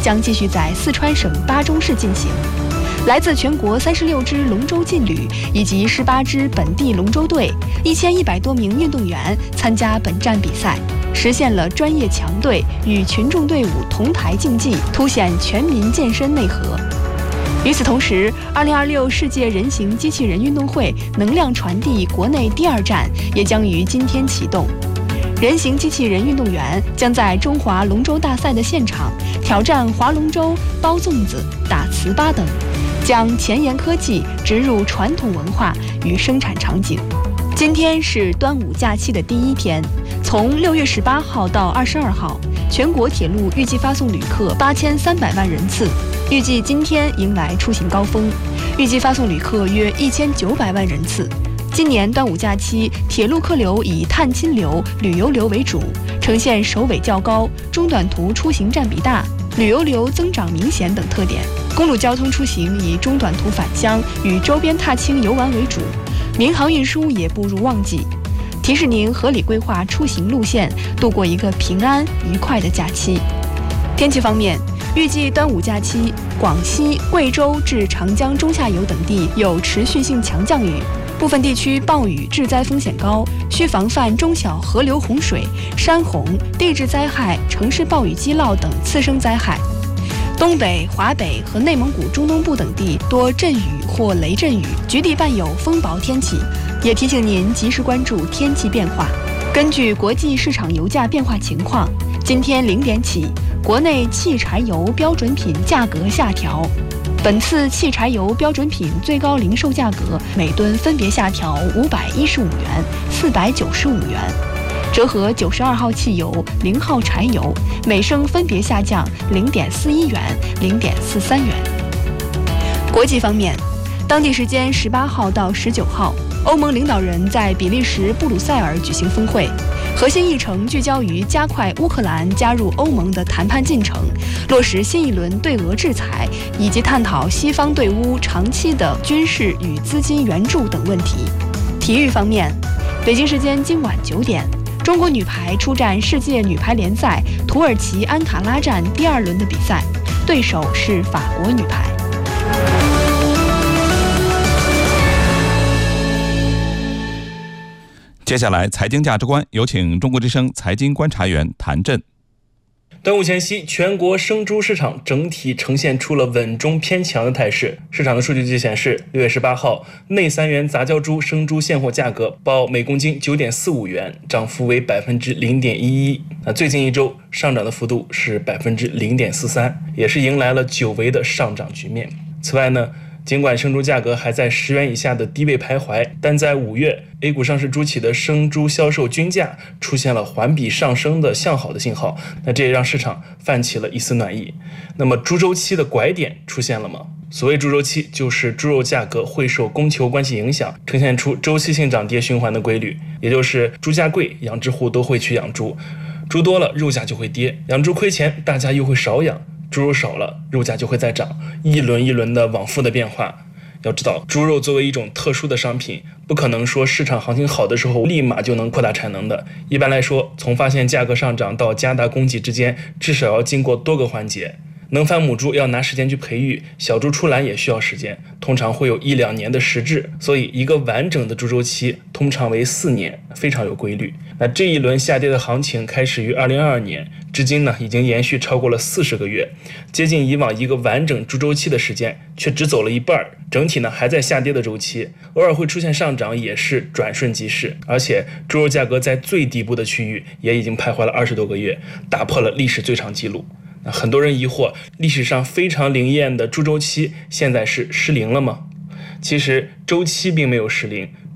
将继续在四川省巴中市进行。来自全国36支龙舟劲旅以及18支本地龙舟队，1100多名运动员参加本站比赛，实现了专业强队与群众队伍同台竞技，凸显全民健身内核。与此同时，2026世界人形机器人运动会能量传递国内第2站也将于今天启动。人形机器人运动员将在中华龙舟大赛的现场挑战划龙舟、包粽子、打糍粑等，将前沿科技植入传统文化与生产场景。今天是端午假期的第1天，从6月18号到22号，全国铁路预计发送旅客8300万人次，预计今天迎来出行高峰，预计发送旅客约1900万人次。今年端午假期，铁路客流以探亲流、旅游流为主，呈现首尾较高、中短途出行占比大、旅游流增长明显等特点。公路交通出行以中短途返乡与周边踏青游玩为主，民航运输也步入旺季。提示您合理规划出行路线，度过一个平安愉快的假期。天气方面，预计端午假期，广西、贵州至长江中下游等地有持续性强降雨，部分地区暴雨致灾风险高，需防范中小河流洪水、山洪、地质灾害、城市暴雨击涝等次生灾害。东北、华北和内蒙古中东部等地多阵雨或雷阵雨，局地伴有风雹天气，也提醒您及时关注天气变化。根据国际市场油价变化情况，今天0点起，国内汽柴油标准品价格下调。本次汽柴油标准品最高零售价格每吨分别下调515元、495元，折合92号汽油、0号柴油每升分别下降0.41元、0.43元。国际方面，当地时间18号到19号，欧盟领导人在比利时布鲁塞尔举行峰会，核心议程聚焦于加快乌克兰加入欧盟的谈判进程，落实新一轮对俄制裁，以及探讨西方对乌长期的军事与资金援助等问题。体育方面，北京时间今晚9点，中国女排出战世界女排联赛土耳其安卡拉站第2轮的比赛，对手是法国女排。 接下来财经价值观，有请中国之声财经观察员谭震。 端午前夕，全国生猪市场整体呈现出了稳中偏强的态势。市场的数据就显示，6月18号，内3元杂交猪生猪现货价格报每公斤9.45元，涨幅为 0.11%。最近一周上涨的幅度是 0.43%， 也是迎来了久违的上涨局面。此外呢，尽管生猪价格还在10元以下的低位徘徊，但在5月 A 股上市猪企的生猪销售均价出现了环比上升的向好的信号，这也让市场泛起了一丝暖意。那么猪周期的拐点出现了吗？所谓猪周期，就是猪肉价格会受供求关系影响，呈现出周期性涨跌循环的规律，也就是猪价贵，养殖户都会去养猪，猪多了肉价就会跌，养猪亏钱，大家又会少养，猪肉少了，肉价就会再涨，一轮一轮的往复的变化。要知道，猪肉作为一种特殊的商品，不可能说市场行情好的时候立马就能扩大产能的。一般来说，从发现价格上涨到加大供给之间，至少要经过多个环节。能繁母猪要拿时间去培育，小猪出栏也需要时间，通常会有1-2年的时制，所以一个完整的猪周期通常为4年，非常有规律。这一轮下跌的行情开始于2022年，至今呢已经延续超过了40个月，接近以往一个完整猪周期的时间，却只走了一半，整体呢还在下跌的周期，偶尔会出现上涨，也是转瞬即逝。而且猪肉价格在最底部的区域也已经徘徊了20多个月，打破了历史最长纪录。很多人疑惑，历史上非常灵验的猪周期现在是失灵了吗？其实周期并没有失灵，